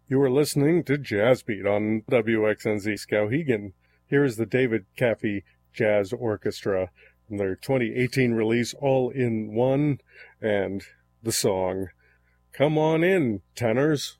You are listening to Jazz Beat on WXNZ Skowhegan. Here is the David Caffey Jazz Orchestra from their 2018 release All in One, and the song Come On In, Tenors.